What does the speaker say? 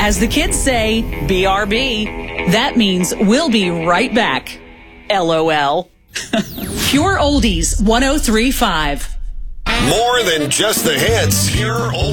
As the kids say, BRB. That means we'll be right back. LOL. Pure Oldies 103.5. More than just the hits. Pure Oldies.